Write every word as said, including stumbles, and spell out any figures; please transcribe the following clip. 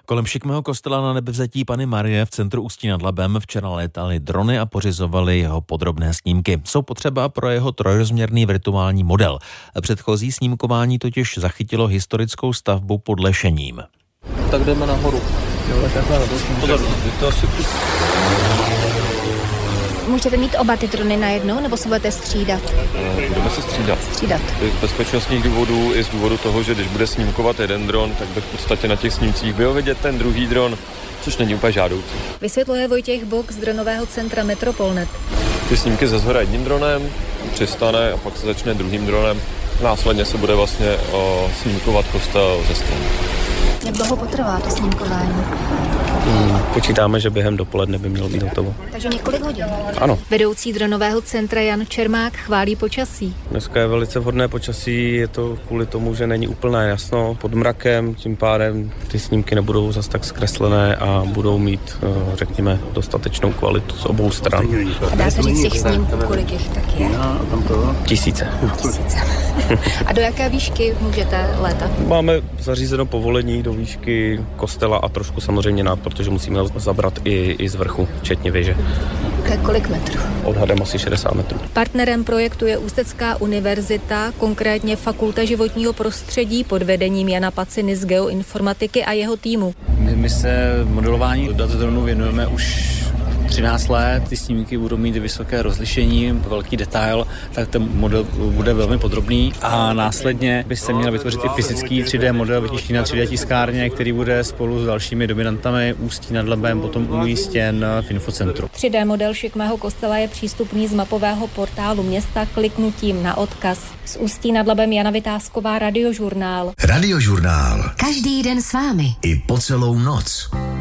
Kolem šikmého kostela na Nebevzetí Panny Marie v centru Ústí nad Labem včera létaly drony a pořizovaly jeho podrobné snímky. Jsou potřeba pro jeho trojrozměrný virtuální model. Předchozí snímkování totiž zachytilo historickou stavbu pod Lešením. Tak jdeme nahoru. Jo, takhle na to. Pozor, to asi... Můžete mít oba ty drony najednou, nebo se budete střídat? Budeme se střídat. Střídat. Z bezpečnostních důvodů i z důvodu toho, že když bude snímkovat jeden dron, tak by v podstatě na těch snímcích byl vidět ten druhý dron, což není úplně žádoucí. Vysvětluje Vojtěch Buk z dronového centra Metropolnet. Ty snímky ze shora jedním dronem, přistane a pak se začne druhým dronem. Následně se bude vlastně o, snímkovat kostel ze strany. Jak dlouho potrvá to snímkování? Hmm, počítáme, že během dopoledne by mělo být hotovo. Takže několik hodin. Ano. Vedoucí dronového centra Jan Čermák chválí počasí. Dneska je velice vhodné počasí, je to kvůli tomu, že není úplné jasno pod mrakem, tím pádem ty snímky nebudou zas tak zkreslené a budou mít, řekněme, dostatečnou kvalitu z obou stran. A dá se říct těch snímků, kolik jich tak je? Tisíce. Tisíce. A do jaké výšky můžete létat? Máme zařízeno povolení do výšky kostela a trošku samozřejmě nad, protože musíme zabrat i, i z vrchu, včetně věže. Kolik metrů? Odhadem asi šedesát metrů. Partnerem projektu je Ústecká univerzita, konkrétně Fakulta životního prostředí pod vedením Jana Paciny z geoinformatiky a jeho týmu. My, my se modelování dat z dronů věnujeme už třináct let, ty snímky budou mít vysoké rozlišení, velký detail, tak ten model bude velmi podrobný a následně by se měl vytvořit i fyzický tři dé model vytištěný na tři dé tiskárně, který bude spolu s dalšími dominantami Ústí nad Labem potom umístěn v infocentru. tři dé model šikmého kostela je přístupný z mapového portálu města kliknutím na odkaz. Z Ústí nad Labem Jana Vytázková, Radiožurnál. Radiožurnál. Každý den s vámi. I po celou noc.